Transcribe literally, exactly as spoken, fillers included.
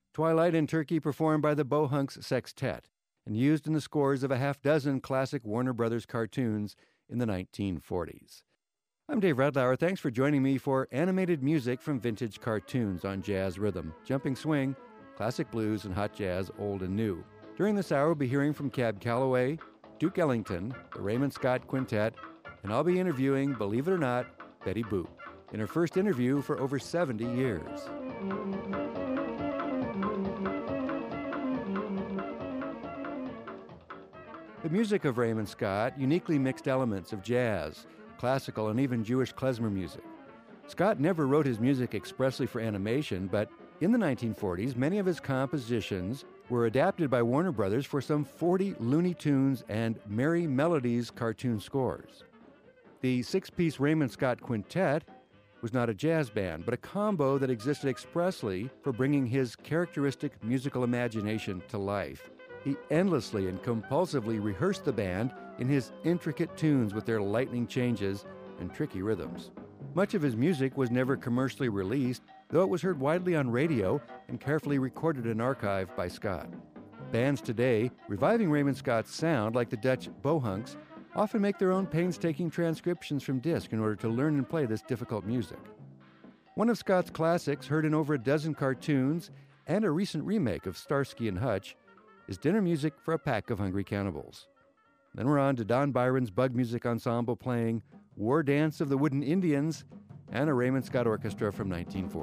Twilight in Turkey performed by the Bohunks Sextet and used in the scores of a half dozen classic Warner Brothers cartoons in the nineteen forties. I'm Dave Redlauer. Thanks for joining me for animated music from vintage cartoons on Jazz Rhythm, Jumping Swing, Classic Blues, and Hot Jazz, Old and New. During this hour, we'll be hearing from Cab Calloway, Duke Ellington, the Raymond Scott Quintet, and I'll be interviewing, believe it or not, Betty Boop, in her first interview for over seventy years. The music of Raymond Scott uniquely mixed elements of jazz, classical, and even Jewish klezmer music. Scott never wrote his music expressly for animation, but in the nineteen forties, many of his compositions were adapted by Warner Brothers for some forty Looney Tunes and Merry Melodies cartoon scores. The six-piece Raymond Scott Quintet was not a jazz band, but a combo that existed expressly for bringing his characteristic musical imagination to life. He endlessly and compulsively rehearsed the band in his intricate tunes with their lightning changes and tricky rhythms. Much of his music was never commercially released, though it was heard widely on radio and carefully recorded and archived by Scott. Bands today, reviving Raymond Scott's sound, like the Dutch Bohunks, often make their own painstaking transcriptions from disc in order to learn and play this difficult music. One of Scott's classics, heard in over a dozen cartoons and a recent remake of Starsky and Hutch, is Dinner Music for a Pack of Hungry Cannibals. Then we're on to Don Byron's Bug Music Ensemble playing War Dance of the Wooden Indians and a Raymond Scott Orchestra from nineteen forty.